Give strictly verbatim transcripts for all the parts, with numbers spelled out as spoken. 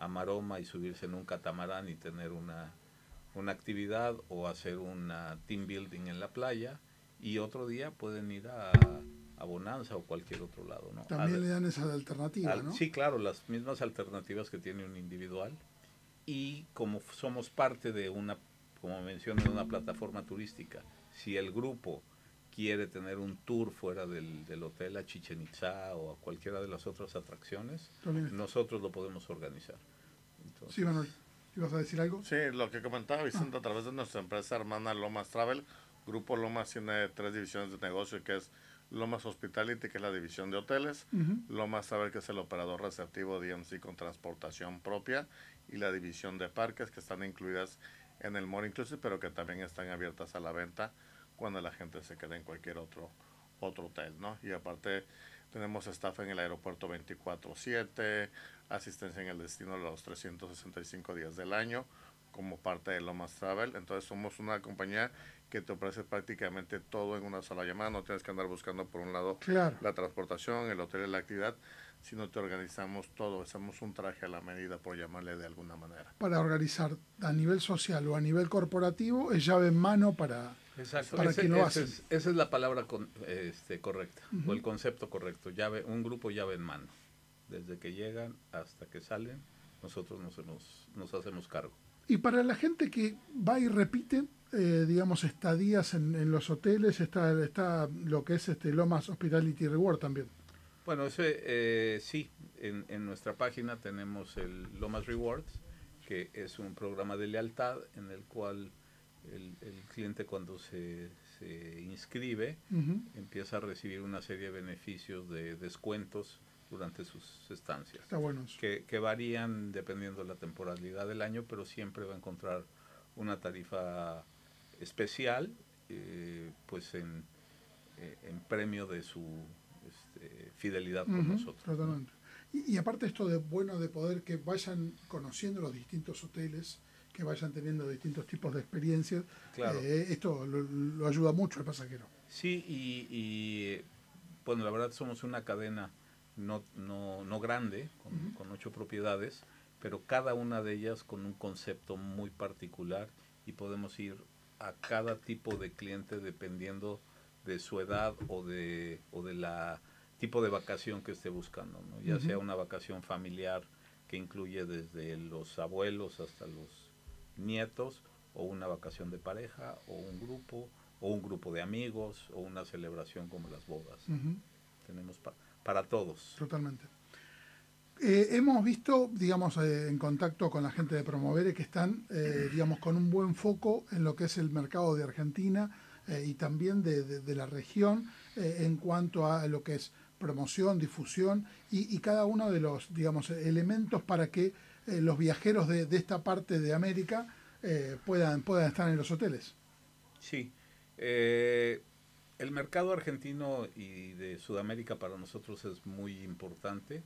a Maroma y subirse en un catamarán y tener una, una actividad o hacer una team building en la playa, y otro día pueden ir a, a Bonanza o cualquier otro lado, ¿no? También Al, le dan esa alternativa, al, ¿no? sí, claro, las mismas alternativas que tiene un individual, y como somos parte de una, como mencioné, de una plataforma turística, si el grupo quiere tener un tour fuera del, del hotel a Chichen Itza o a cualquiera de las otras atracciones, También está. nosotros lo podemos organizar. Sí, Entonces, Manuel, ¿ibas a decir algo? Sí, lo que comentaba Ah, Vicente, a través de nuestra empresa hermana Lomas Travel, Grupo Lomas tiene tres divisiones de negocio, que es Lomas Hospitality, que es la división de hoteles, ujú. Lomas Travel, que es el operador receptivo D M C con transportación propia, y la división de parques, que están incluidas en el More Inclusive, pero que también están abiertas a la venta cuando la gente se quede en cualquier otro, otro hotel, ¿no? Y aparte tenemos staff en el aeropuerto veinticuatro siete, asistencia en el destino los trescientos sesenta y cinco días del año, como parte de Lomas Travel. Entonces somos una compañía que te ofrece prácticamente todo en una sola llamada. No tienes que andar buscando por un lado Claro. la transportación, el hotel y la actividad, sino te organizamos todo. Hacemos un traje a la medida, por llamarle de alguna manera. Para organizar a nivel social o a nivel corporativo es llave en mano para, exacto, para ese, quien lo ese hacen. es, esa es la palabra con, este, correcta, o Ujú. el concepto correcto, llave, un grupo llave en mano. Desde que llegan hasta que salen, nosotros nos, nos, nos hacemos cargo. Y para la gente que va y repite, eh, digamos, estadías en, en los hoteles, está, está lo que es este Lomas Hospitality Reward también. Bueno, ese eh, sí, en, en nuestra página tenemos el Lomas Rewards, que es un programa de lealtad en el cual el, el cliente, cuando se, se inscribe, Ujú. empieza a recibir una serie de beneficios de descuentos durante sus estancias, Está bueno eso. que, que varían dependiendo de la temporalidad del año, pero siempre va a encontrar una tarifa especial, eh, pues en, eh, en premio de su este, fidelidad con Ujú, nosotros, ¿no? totalmente. Y, y aparte esto de bueno de poder que vayan conociendo los distintos hoteles, que vayan teniendo distintos tipos de experiencias, Claro, eh, esto lo, lo ayuda mucho al pasajero. sí, y, y bueno, la verdad somos una cadena no, no, no grande, con, Ujú. con ocho propiedades, pero cada una de ellas con un concepto muy particular, y podemos ir a cada tipo de cliente dependiendo de su edad o de, o de la tipo de vacación que esté buscando, ¿no? Ya sea Ujú. una vacación familiar que incluye desde los abuelos hasta los nietos, o una vacación de pareja, o un grupo, o un grupo de amigos, o una celebración como las bodas, ¿no? Ujú. Tenemos pa para todos. Totalmente. Eh, hemos visto, digamos, eh, en contacto con la gente de Promovere que están, eh, digamos, con un buen foco en lo que es el mercado de Argentina eh, y también de, de, de la región eh, en cuanto a lo que es promoción, difusión y, y cada uno de los, digamos, elementos para que eh, los viajeros de, de esta parte de América eh, puedan, puedan estar en los hoteles. Sí, eh, el mercado argentino y de Sudamérica para nosotros es muy importante.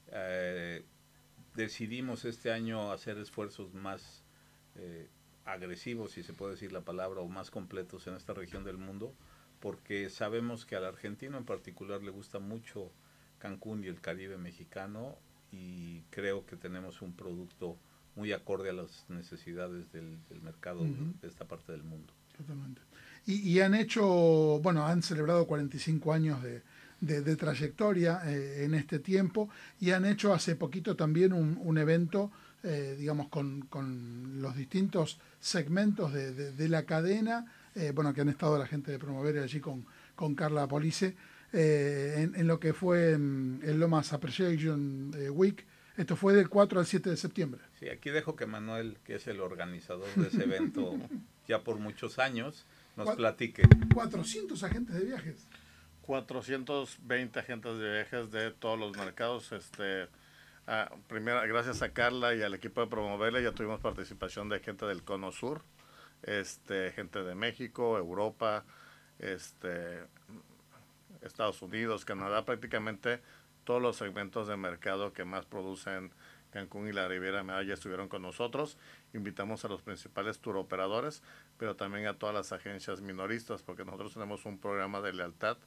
Eh, Decidimos este año hacer esfuerzos más eh, agresivos, si se puede decir la palabra, o más completos en esta región del mundo, porque sabemos que al argentino en particular le gusta mucho Cancún y el Caribe mexicano, y creo que tenemos un producto muy acorde a las necesidades del, del mercado de, Ujú. de esta parte del mundo. Totalmente. Y, y han hecho, bueno, han celebrado cuarenta y cinco años de, de, de trayectoria eh, en este tiempo y han hecho hace poquito también un, un evento, eh, digamos, con, con los distintos segmentos de, de, de la cadena, eh, bueno, que han estado la gente de Promover allí con, con Carla Police, eh, en, en lo que fue mm, el Lomas Appreciation eh, Week. Esto fue del cuatro al siete de septiembre. Sí, aquí dejo que Manuel, que es el organizador de ese evento ya por muchos años, nos Cua- platique. cuatrocientos agentes de viajes. cuatrocientos veinte agentes de viajes de todos los mercados. Este, ah, primero, gracias a Carla y al equipo de Promoverle, ya tuvimos participación de gente del Cono Sur, este, gente de México, Europa, este, Estados Unidos, Canadá, prácticamente todos los segmentos de mercado que más producen Cancún y la Riviera Maya ya estuvieron con nosotros. Invitamos a los principales tour operadores, pero también a todas las agencias minoristas, porque nosotros tenemos un programa de lealtad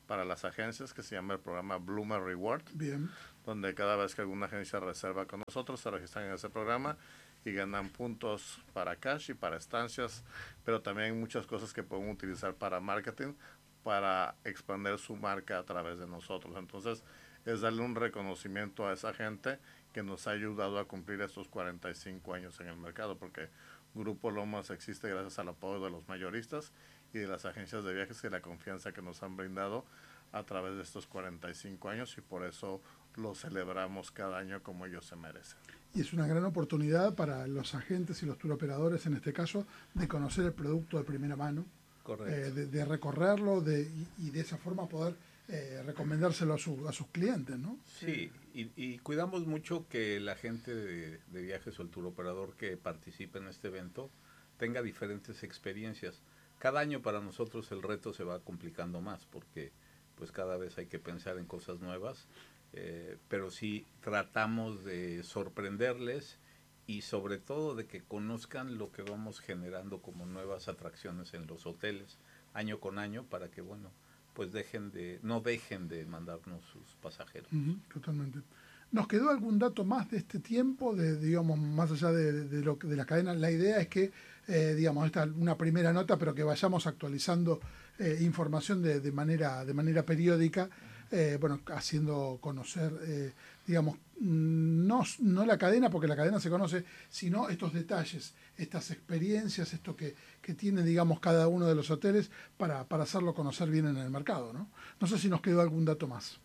para las agencias que se llama el programa Bloomer Reward. Bien. Donde cada vez que alguna agencia reserva con nosotros se registran en ese programa y ganan puntos para cash y para estancias, pero también hay muchas cosas que pueden utilizar para marketing, para expandir su marca a través de nosotros. Entonces es darle un reconocimiento a esa gente que nos ha ayudado a cumplir estos cuarenta y cinco años en el mercado, porque Grupo Lomas existe gracias al apoyo de los mayoristas y de las agencias de viajes y la confianza que nos han brindado a través de estos cuarenta y cinco años, y por eso lo celebramos cada año como ellos se merecen. Y es una gran oportunidad para los agentes y los turoperadores, en este caso, de conocer el producto de primera mano, eh, de, de recorrerlo de, y, y de esa forma poder eh, recomendárselo a, su, a sus clientes, ¿no? Sí, y, y cuidamos mucho que la gente de, de viajes o el turoperador que participe en este evento tenga diferentes experiencias. Cada año para nosotros el reto se va complicando más porque pues cada vez hay que pensar en cosas nuevas, eh, pero sí tratamos de sorprenderles y sobre todo de que conozcan lo que vamos generando como nuevas atracciones en los hoteles año con año para que bueno pues dejen de no dejen de mandarnos sus pasajeros. Uh-huh, totalmente. ¿Nos quedó algún dato más de este tiempo, de digamos más allá de, de lo de la cadena? La idea es que eh, digamos esta una primera nota, pero que vayamos actualizando eh, información de, de manera de manera periódica, eh, bueno, haciendo conocer eh, digamos no no la cadena, porque la cadena se conoce, sino estos detalles, estas experiencias, esto que que tiene digamos cada uno de los hoteles para para hacerlo conocer bien en el mercado, ¿no? No sé si nos quedó algún dato más.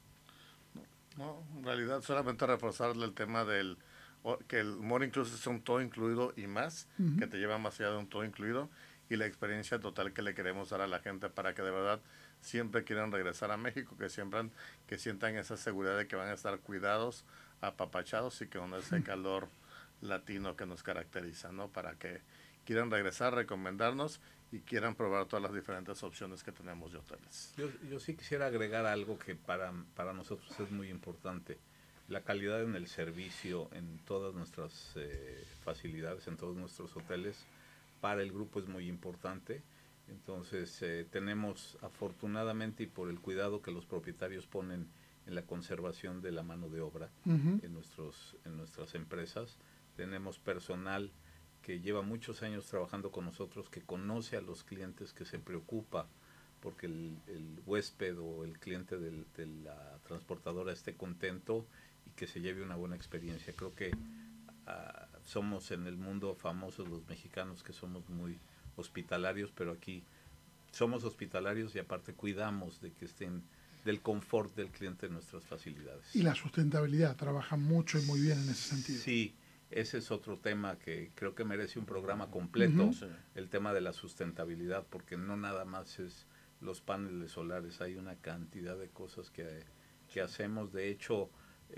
No, en realidad solamente reforzarle el tema del que el More Inclusive es un todo incluido y más, uh-huh. que te lleva más allá de un todo incluido, y la experiencia total que le queremos dar a la gente para que de verdad siempre quieran regresar a México, que siempre que sientan esa seguridad de que van a estar cuidados, apapachados y que con ese calor latino que nos caracteriza, ¿no? Para que quieran regresar, recomendarnos y quieran probar todas las diferentes opciones que tenemos de hoteles. Yo, yo sí quisiera agregar algo que para, para nosotros es muy importante. La calidad en el servicio, en todas nuestras eh, facilidades, en todos nuestros hoteles, para el grupo es muy importante. Entonces eh, tenemos afortunadamente y por el cuidado que los propietarios ponen en la conservación de la mano de obra uh-huh. en, nuestros, en nuestras empresas, tenemos personal que lleva muchos años trabajando con nosotros, que conoce a los clientes, que se preocupa porque el, el huésped o el cliente del, de la transportadora esté contento y que se lleve una buena experiencia. Creo que uh, somos en el mundo famosos los mexicanos, que somos muy hospitalarios, pero aquí somos hospitalarios y aparte cuidamos de que estén del confort del cliente en nuestras facilidades. Y la sustentabilidad, trabajan mucho y muy bien en ese sentido. Sí. Ese es otro tema que creo que merece un programa completo, uh-huh. el tema de la sustentabilidad, porque no nada más es los paneles solares, hay una cantidad de cosas que, que hacemos. De hecho,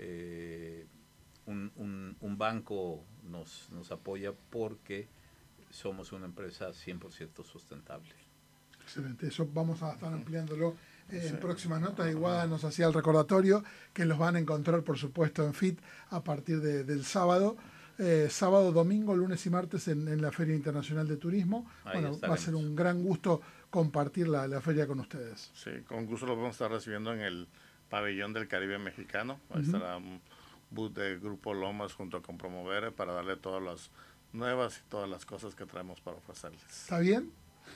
eh, un, un, un banco nos, nos apoya porque somos una empresa cien por ciento sustentable. Excelente, eso vamos a estar ampliándolo eh, sí. en próximas notas. Igual nos hacía el recordatorio que los van a encontrar, por supuesto, en F I T a partir de, del sábado. Eh, sábado, domingo, lunes y martes en, en la Feria Internacional de Turismo. Ahí bueno, estaremos. Va a ser un gran gusto compartir la, la feria con ustedes. Sí, con gusto lo vamos a estar recibiendo en el pabellón del Caribe mexicano. Ahí uh-huh. estará un booth de Grupo Lomas junto con Promovere para darle todas las nuevas y todas las cosas que traemos para ofrecerles. ¿Está bien?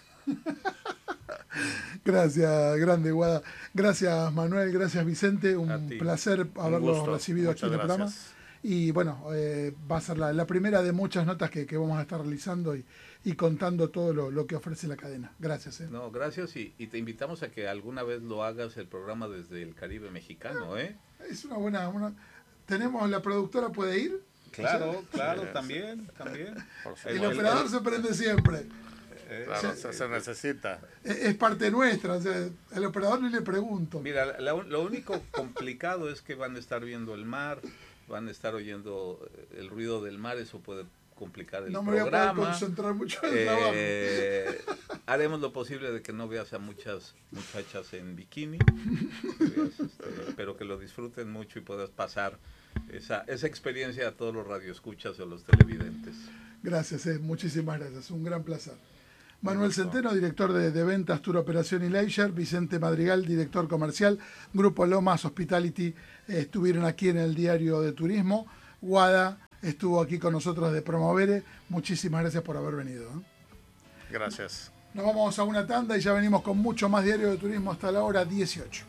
Gracias, grande Guada. Gracias, Manuel. Gracias, Vicente. Un placer haberlos recibido Muchas aquí en el gracias. programa. Y bueno, eh, va a ser la, la primera de muchas notas que, que vamos a estar realizando y, y contando todo lo, lo que ofrece la cadena. Gracias. Eh. No, gracias y, y te invitamos a que alguna vez lo hagas el programa desde el Caribe mexicano, ¿eh? Es una buena... Una... ¿Tenemos la productora puede ir? Claro, o sea, claro, sí, también, sí. también. El, el operador se prende siempre. Claro, se, se necesita. Es, es parte nuestra, o sea, al operador ni le pregunto. Mira, la, lo único complicado es que van a estar viendo el mar, van a estar oyendo el ruido del mar, eso puede complicar el no me programa. No me voy a poder concentrar mucho en el eh, trabajo. Haremos lo posible de que no veas a muchas muchachas en bikini, que veas, este, pero que lo disfruten mucho y puedas pasar esa, esa experiencia a todos los radioescuchas o los televidentes. Gracias, eh, muchísimas gracias, un gran placer. Manuel Centeno, director de, de ventas, Tour Operación y Leisure. Vicente Madrigal, director comercial. Grupo Lomas Hospitality, eh, estuvieron aquí en el Diario de Turismo. Guada estuvo aquí con nosotros de Promovere. Muchísimas gracias por haber venido, ¿eh? Gracias. Nos vamos a una tanda y ya venimos con mucho más Diario de Turismo hasta la hora dieciocho.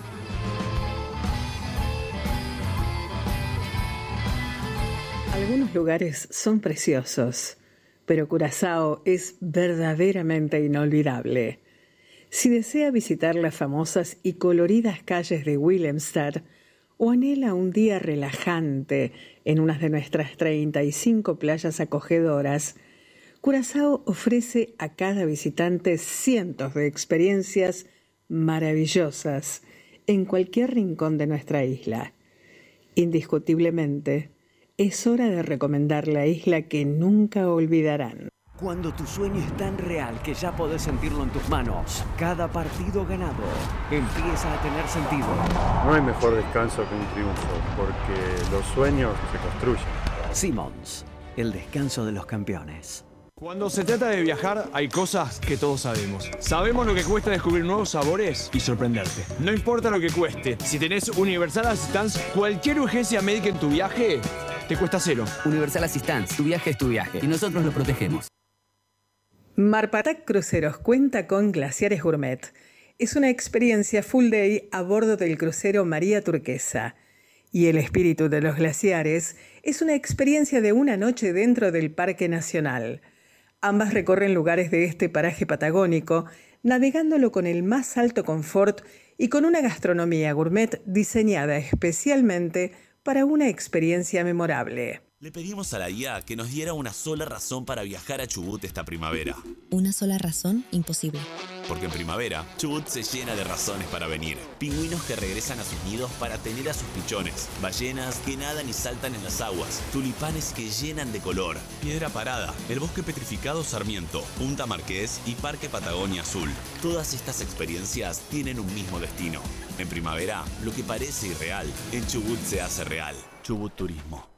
Algunos lugares son preciosos, pero Curazao es verdaderamente inolvidable. Si desea visitar las famosas y coloridas calles de Willemstad o anhela un día relajante en una de nuestras treinta y cinco playas acogedoras, Curazao ofrece a cada visitante cientos de experiencias maravillosas en cualquier rincón de nuestra isla. Indiscutiblemente, es hora de recomendar la isla que nunca olvidarán. Cuando tu sueño es tan real que ya podés sentirlo en tus manos, cada partido ganado empieza a tener sentido. No hay mejor descanso que un triunfo, porque los sueños se construyen. Simmons, el descanso de los campeones. Cuando se trata de viajar, hay cosas que todos sabemos. Sabemos lo que cuesta descubrir nuevos sabores y sorprenderte. No importa lo que cueste, si tenés Universal Assistance, cualquier urgencia médica en tu viaje te cuesta cero. Universal Assistance, tu viaje es tu viaje y nosotros lo protegemos. Marpatac Cruceros cuenta con Glaciares Gourmet. Es una experiencia full day a bordo del crucero María Turquesa. Y el espíritu de los glaciares es una experiencia de una noche dentro del Parque Nacional. Ambas recorren lugares de este paraje patagónico, navegándolo con el más alto confort y con una gastronomía gourmet diseñada especialmente para una experiencia memorable. Le pedimos a la guía que nos diera una sola razón para viajar a Chubut esta primavera. ¿Una sola razón? Imposible. Porque en primavera, Chubut se llena de razones para venir. Pingüinos que regresan a sus nidos para tener a sus pichones. Ballenas que nadan y saltan en las aguas. Tulipanes que llenan de color. Piedra Parada, el Bosque Petrificado Sarmiento, Punta Marqués y Parque Patagonia Azul. Todas estas experiencias tienen un mismo destino. En primavera, lo que parece irreal, en Chubut se hace real. Chubut Turismo.